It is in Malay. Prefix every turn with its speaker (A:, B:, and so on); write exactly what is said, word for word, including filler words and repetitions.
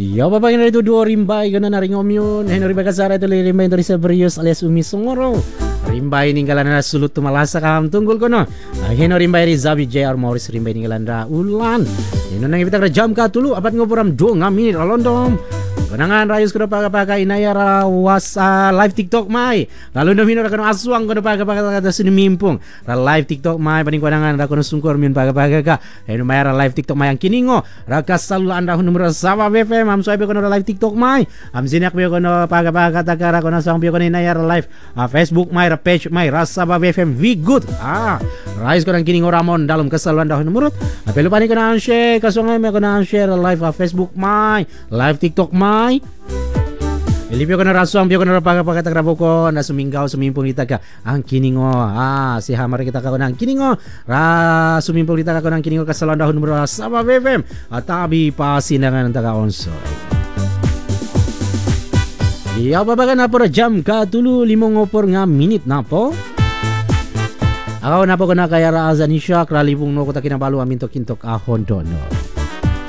A: Ya, bapak yang itu dua rimbai kena naring omyun. Henry Bakasara itu rimbai dari Sabrius alias Umi Songoro. Rimbai ninggalan na sulut tu malasa kam tunggul kono. Heno rimbai ri Zabi J R Morris rimbai ninggalan ra ulan. Heno nang kita jam ka tulu apat ngoporam dua ngaminit alondom. Kenangan rayus kono pakai inaya ra was uh, live TikTok mai. Lalu ndo hino ra kono aswang kono pakai kata sini mimpung. Ra live TikTok mai paning kenangan ra kono sungkur min pakai ka. Heno mai ra live TikTok mai yang kiningo. Ra kasalu anda nomor sama B F M am soe kono live TikTok mai. Am sinak be kono pakai kata ka ra kono sang be kono inaya ra live uh, Facebook mai page mai rasa ba B F M we good ah rais ko nang kining oramon dalam kesaluan dahon murut apa lupa ni kena share kasongai me kena share live a Facebook mai live TikTok mai Ilipyo ko na rasuang pyo ko na rapaga pagkatagrabo ko na suminggaw sumimpong kita ka ang kiningo ah si hamar kita ka ko nang kiningo ra sumimpong kita ka ko nang kiningo kasaluan dahon murut sa ba B F M atabi pa sinangan taga onso iya babagan na po na jam ka tulo limong opor nga minit na po. Ako na po ko na kaya ra azanisya kralipong no ko ta kinabalu amin to kintok ahon dono.